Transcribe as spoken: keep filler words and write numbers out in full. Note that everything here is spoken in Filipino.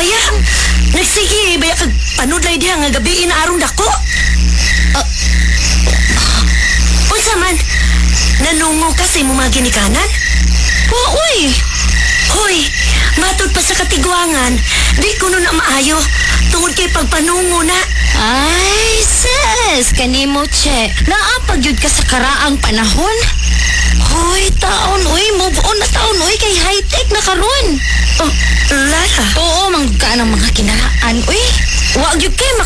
Baya, nagsige, baya kag panudlay diha nga gabi na arong dako. Uh, Unsa man, nanungo ka sa imong mga ginikanan? Wa, uy. Hoy, matod pa sa katigwangan, di ko na maayo, tungod kay pagpanungo na. Ay, sis, kanimo, che. Naapag yun ka sa karaang panahon. Hoy, taon, uy, move on na taon, uy, kay high-tech na karon. Oh, Lala. Oo, mangga ng mga kinaraan, uy. Wag yun kay